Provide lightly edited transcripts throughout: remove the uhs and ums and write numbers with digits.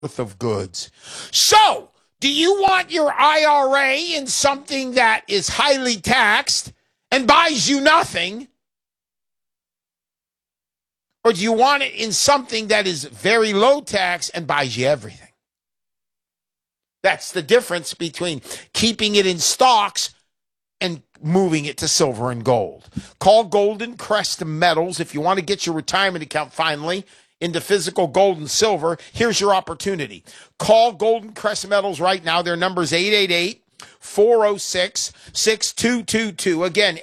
worth of goods. So, do you want your IRA in something that is highly taxed and buys you nothing? Or do you want it in something that is very low tax and buys you everything? That's the difference between keeping it in stocks and moving it to silver and gold. Call Golden Crest Metals if you want to get your retirement account finally into physical gold and silver. Here's your opportunity. Call Golden Crest Metals right now. Their number is 888-406-6222. Again,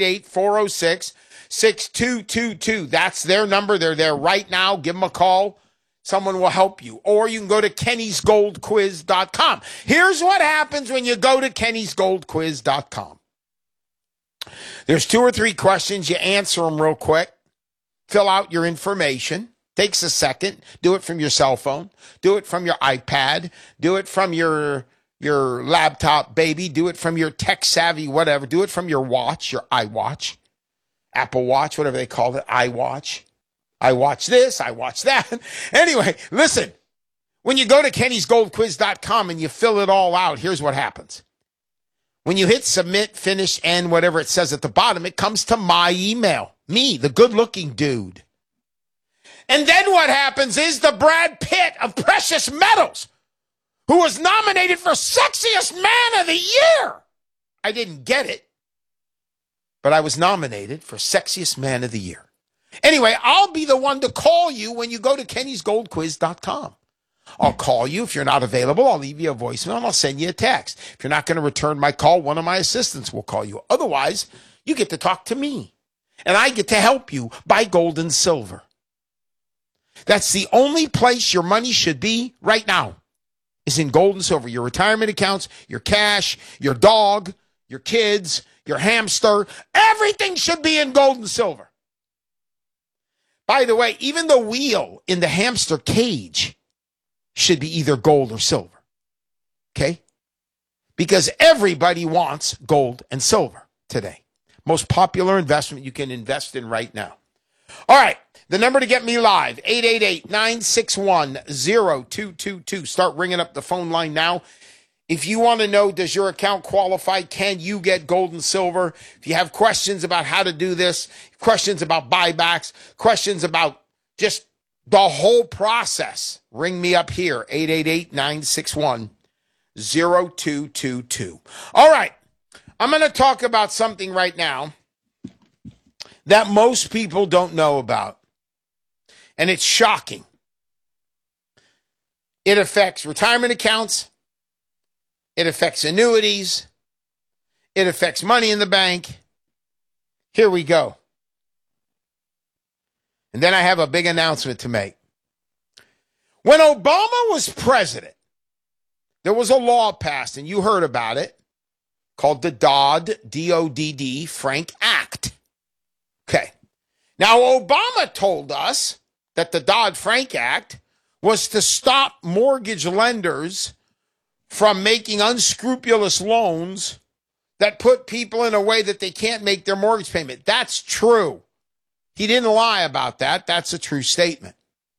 888-406-6222. That's their number. They're there right now. Give them a call. Someone will help you. Or you can go to kennysgoldquiz.com. Here's what happens when you go to kennysgoldquiz.com. There's 2 or 3 questions. You answer them real quick. Fill out your information. Takes a second. Do it from your cell phone. Do it from your iPad. Do it from your laptop, baby. Do it from your tech-savvy whatever. Do it from your watch, your iWatch, Apple Watch, whatever they call it, iWatch. I watch this, I watch that. Anyway, listen. When you go to kennysgoldquiz.com and you fill it all out, here's what happens. When you hit submit, finish, end, whatever it says at the bottom, it comes to my email. Me, the good-looking dude. And then what happens is the Brad Pitt of precious metals, who was nominated for Sexiest Man of the Year. I didn't get it, but I was nominated for Sexiest Man of the Year. Anyway, I'll be the one to call you when you go to kennysgoldquiz.com. I'll call you. If you're not available, I'll leave you a voicemail and I'll send you a text. If you're not going to return my call, one of my assistants will call you. Otherwise, you get to talk to me. And I get to help you buy gold and silver. That's the only place your money should be right now, is in gold and silver. Your retirement accounts, your cash, your dog, your kids, your hamster. Everything should be in gold and silver. By the way, even the wheel in the hamster cage should be either gold or silver. Okay? Because everybody wants gold and silver today. Most popular investment you can invest in right now. All right. The number to get me live, 888-961-0222. Start ringing up the phone line now. If you want to know, does your account qualify? Can you get gold and silver? If you have questions about how to do this, questions about buybacks, questions about just the whole process, ring me up here, 888-961-0222. All right. I'm going to talk about something right now that most people don't know about. And it's shocking. It affects retirement accounts. It affects annuities. It affects money in the bank. Here we go. And then I have a big announcement to make. When Obama was president, there was a law passed, and you heard about it, called the Dodd, D-O-D-D, Frank Act. Okay. Now, Obama told us that the Dodd-Frank Act was to stop mortgage lenders from making unscrupulous loans that put people in a way that they can't make their mortgage payment. That's true. He didn't lie about that. That's a true statement.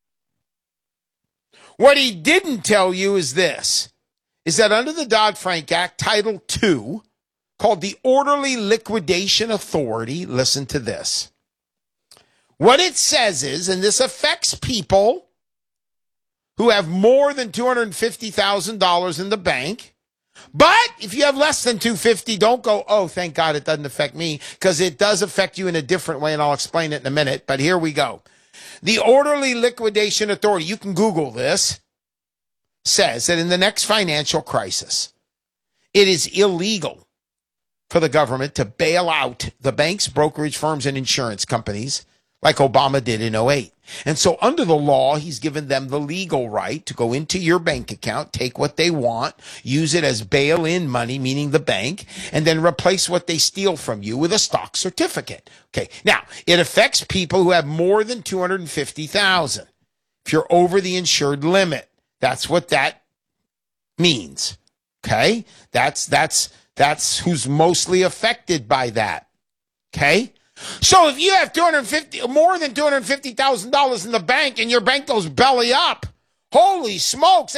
What he didn't tell you is this, is that under the Dodd-Frank Act, Title II, called the Orderly Liquidation Authority, listen to this. What it says is, and this affects people who have more than $250,000 in the bank. But if you have less than $250,000, don't go, oh, thank God it doesn't affect me, because it does affect you in a different way, and I'll explain it in a minute. But here we go. The Orderly Liquidation Authority, you can Google this, says that in the next financial crisis, it is illegal for the government to bail out the banks, brokerage firms, and insurance companies like Obama did in '08. And so under the law, he's given them the legal right to go into your bank account, take what they want, use it as bail-in money, meaning the bank, and then replace what they steal from you with a stock certificate. Okay. Now, it affects people who have more than $250,000. If you're over the insured limit, that's what that means. Okay. That's who's mostly affected by that. Okay. So if you have more than $250,000 in the bank and your bank goes belly up, Holy smokes.